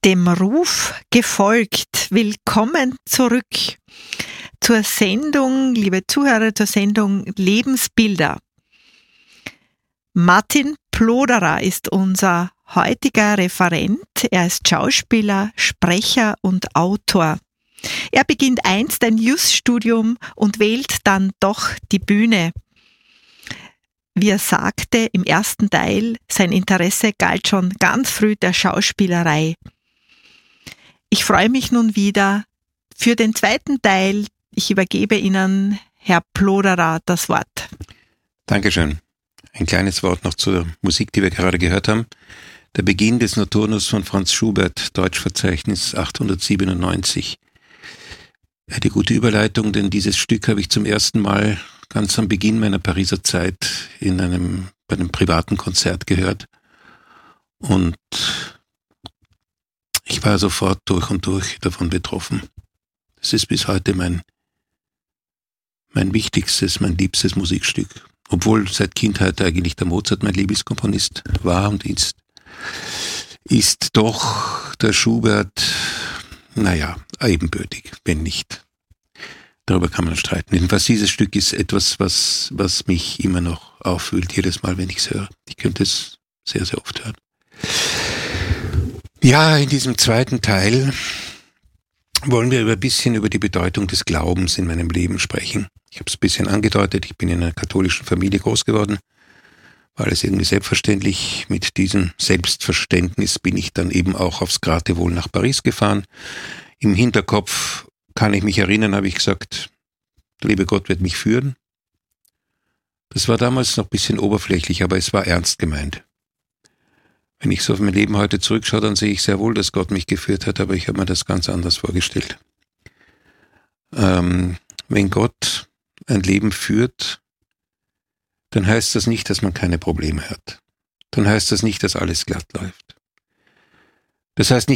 Dem Ruf gefolgt. Willkommen zurück zur Sendung, liebe Zuhörer, zur Sendung Lebensbilder. Martin Ploderer ist unser heutiger Referent. Er ist Schauspieler, Sprecher und Autor. Er beginnt einst ein Jus-Studium und wählt dann doch die Bühne. Wie er sagte im ersten Teil, sein Interesse galt schon ganz früh der Schauspielerei. Ich freue mich nun wieder für den zweiten Teil. Ich übergebe Ihnen, Herr Ploderer, das Wort. Dankeschön. Ein kleines Wort noch zur Musik, die wir gerade gehört haben. Der Beginn des Nocturnus von Franz Schubert, Deutschverzeichnis 897. Eine gute Überleitung, denn dieses Stück habe ich zum ersten Mal ganz am Beginn meiner Pariser Zeit bei einem privaten Konzert gehört. Und ich war sofort durch und durch davon betroffen. Das ist bis heute mein wichtigstes, mein liebstes Musikstück. Obwohl seit Kindheit eigentlich der Mozart mein Lieblingskomponist war und ist doch der Schubert, ebenbürtig, wenn nicht. Darüber kann man streiten. Jedenfalls dieses Stück ist etwas, was mich immer noch aufwühlt, jedes Mal, wenn ich es höre. Ich könnte es sehr, sehr oft hören. Ja, in diesem zweiten Teil wollen wir ein bisschen über die Bedeutung des Glaubens in meinem Leben sprechen. Ich habe es ein bisschen angedeutet, ich bin in einer katholischen Familie groß geworden, war alles irgendwie selbstverständlich. Mit diesem Selbstverständnis bin ich dann eben auch aufs Geratewohl nach Paris gefahren. Im Hinterkopf kann ich mich erinnern, habe ich gesagt, der liebe Gott wird mich führen. Das war damals noch ein bisschen oberflächlich, aber es war ernst gemeint. Wenn ich so auf mein Leben heute zurückschaue, dann sehe ich sehr wohl, dass Gott mich geführt hat, aber ich habe mir das ganz anders vorgestellt. Wenn Gott ein Leben führt, dann heißt das nicht, dass man keine Probleme hat. Dann heißt das nicht, dass alles glatt läuft. Das heißt nicht,